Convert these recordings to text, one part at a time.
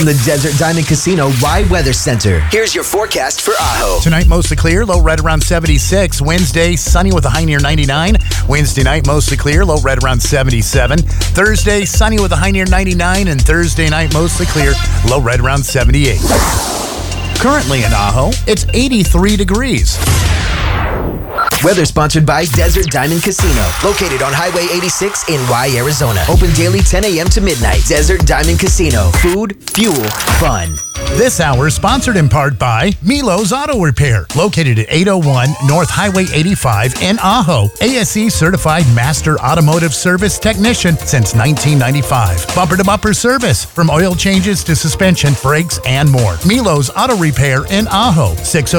The Desert Diamond Casino Rye Weather Center. Here's your forecast for Ajo. Tonight, mostly clear, low right around 76. Wednesday, sunny with a high near 99. Wednesday night, mostly clear, low right around 77. Thursday, sunny with a high near 99. And Thursday night, mostly clear, low right around 78. Currently in Ajo, it's 83 degrees. Weather sponsored by Desert Diamond Casino, located on Highway 86 in Rye, Arizona. Open daily 10 a.m. to midnight. Desert Diamond Casino. Food, fuel, fun. This hour is sponsored in part by Milo's Auto Repair, located at 801 North Highway 85 in Ajo. ASE certified master automotive service technician since 1995. Bumper-to-bumper service, from oil changes to suspension, brakes, and more. Milo's Auto Repair in Ajo,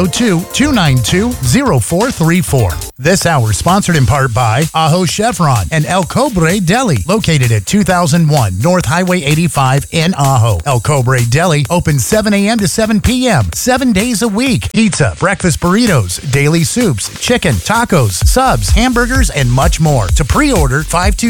602-292-0434. This hour sponsored in part by Ajo Chevron and El Cobre Deli, located at 2001 North Highway 85 in Ajo. El Cobre Deli opens 7 a.m. to 7 p.m. 7 days a week. Pizza, breakfast burritos, daily soups, chicken, tacos, subs, hamburgers, and much more. To pre-order,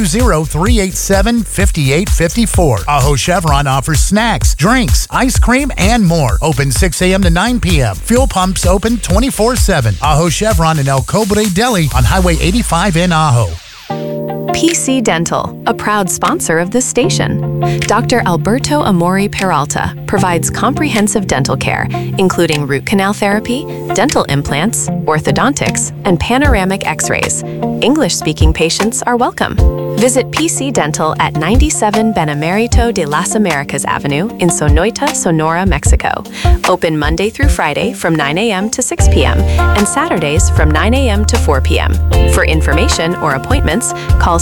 520-387-5854. Ajo Chevron offers snacks, drinks, ice cream, and more. Open 6 a.m. to 9 p.m. Fuel pumps open 24/7. Ajo Chevron and El Cobre Deli on Highway 85 in Ajo. PC Dental, a proud sponsor of this station. Dr. Alberto Amori Peralta provides comprehensive dental care, including root canal therapy, dental implants, orthodontics, and panoramic x-rays. English-speaking patients are welcome. Visit PC Dental at 97 Benemerito de las Americas Avenue in Sonoita, Sonora, Mexico. Open Monday through Friday from 9 a.m. to 6 p.m. and Saturdays from 9 a.m. to 4 p.m. For information or appointments, call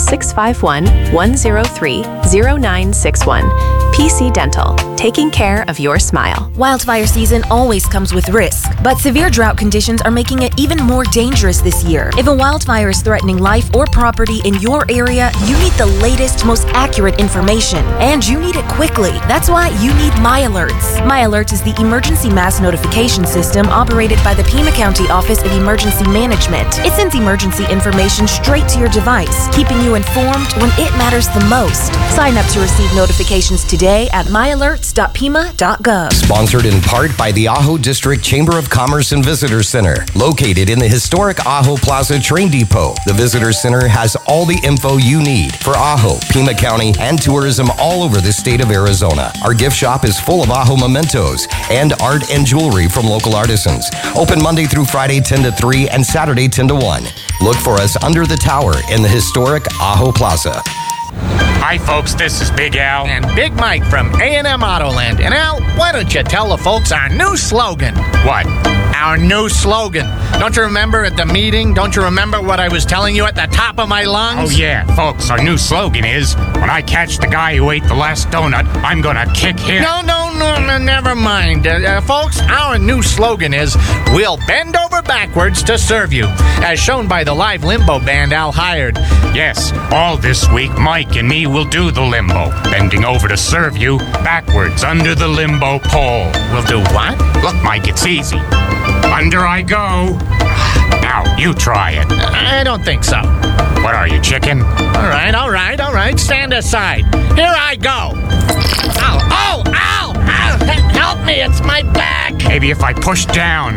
651-103-0961. PC Dental, taking care of your smile. Wildfire season always comes with risk, but severe drought conditions are making it even more dangerous this year. If a wildfire is threatening life or property in your area, you need the latest, most accurate information, and you need it quickly. That's why you need MyAlerts. MyAlerts is the emergency mass notification system operated by the Pima County Office of Emergency Management. It sends emergency information straight to your device, keeping you informed when it matters the most. Sign up to receive notifications today at myalerts.pima.gov. Sponsored in part by the Ajo District Chamber of Commerce and Visitor Center, located in the historic Ajo Plaza Train Depot. The Visitor Center has all the info you need for Ajo, Pima County, and tourism all over the state of Arizona. Our gift shop is full of Ajo mementos and art and jewelry from local artisans. Open Monday through Friday 10 to 3 and Saturday 10 to 1. Look for us under the tower in the historic Ajo Plaza. Hi, folks, this is Big Al and Big Mike from A&M Autoland. And Al, why don't you tell the folks our new slogan? What? Our new slogan. Don't you remember at the meeting? Don't you remember what I was telling you at the top of my lungs? Oh, yeah, folks, our new slogan is, when I catch the guy who ate the last donut, I'm gonna kick him. No, never mind. Folks, our new slogan is, we'll bend over backwards to serve you, as shown by the live limbo band Al hired. Yes, all this week, Mike and me will do the limbo, bending over to serve you, backwards under the limbo pole. We'll do what? Look, Mike, it's easy. Under I go. Now, you try it. I don't think so. What are you, chicken? All right. Stand aside. Here I go. Ow! Help me, it's my back. Maybe if I push down.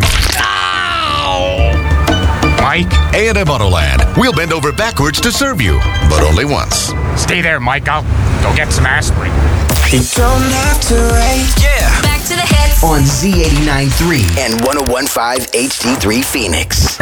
Ow! Mike? A&M Autoland. We'll bend over backwards to serve you, but only once. Stay there, Mike. I'll go get some aspirin. You don't have to wait. Yeah. Back to the hits On Z89.3 and 101.5 HD3 Phoenix.